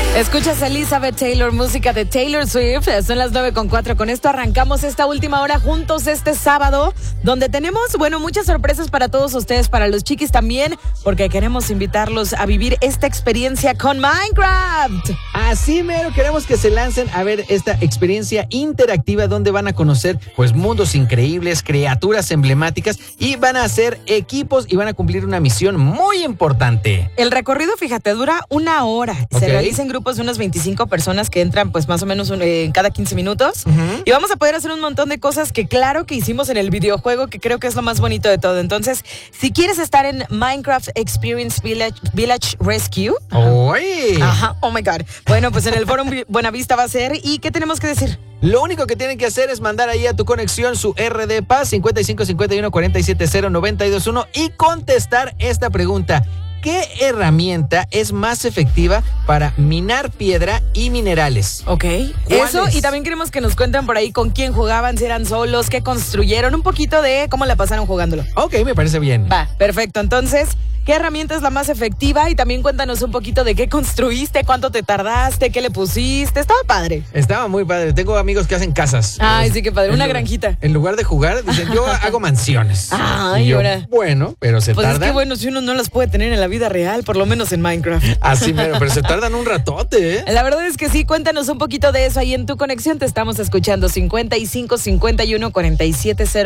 Escuchas a Elizabeth Taylor, música de Taylor Swift. Son las 9:04. Con esto arrancamos esta última hora juntos este sábado, donde tenemos, muchas sorpresas para todos ustedes, para los chiquis también, porque queremos invitarlos a vivir esta experiencia con Minecraft. Así mero, queremos que se lancen a ver esta experiencia interactiva donde van a conocer, mundos increíbles, criaturas emblemáticas y van a hacer equipos y van a cumplir una misión muy importante. El recorrido, fíjate, dura 1 hora. Se realiza en grupos de unas 25 personas que entran más o menos en cada 15 minutos. Y vamos a poder hacer un montón de cosas que claro que hicimos en el videojuego, que creo que es lo más bonito de todo. Entonces, si quieres estar en Minecraft Experience Village Rescue. ¡Oye! Ajá, oh my God. Bueno, pues en el Foro Buenavista va a ser. ¿Y qué tenemos que decir? Lo único que tienen que hacer es mandar ahí a tu conexión su RD Paz 5551-470-921 y contestar esta pregunta. ¿Qué herramienta es más efectiva para minar piedra y minerales? Ok, eso, y también queremos que nos cuenten por ahí con quién jugaban, si eran solos, qué construyeron, un poquito de cómo la pasaron jugándolo. Ok, me parece bien. Va, perfecto. Entonces, ¿qué herramienta es la más efectiva? Y también cuéntanos un poquito de qué construiste, cuánto te tardaste, qué le pusiste. Estaba padre. Estaba muy padre. Tengo amigos que hacen casas. Ay, sí, qué padre. Una granjita. En lugar de jugar, dicen, yo hago mansiones. Ay, y yo, ahora. Bueno, pero se tardan. Pues es que si uno no las puede tener en la vida real, por lo menos en Minecraft. Así mero, pero se tardan un ratote, ¿eh? La verdad es que sí, cuéntanos un poquito de eso ahí en tu conexión. Te estamos escuchando 55 51 47 0.